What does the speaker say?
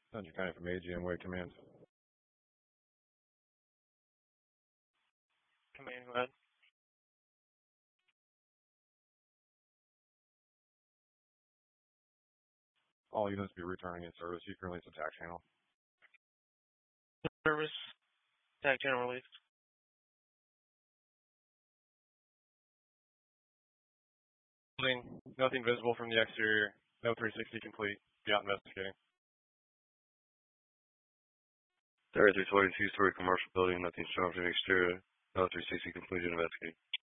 Thunder County from AGM Way Command. Command, go ahead. All units be returning in service. You can release attack channel. Service. Attack channel released. Nothing visible from the exterior. No 360 complete. Be out investigating. 3320, two-story commercial building. Nothing shown from the exterior. No 360 completed investigating.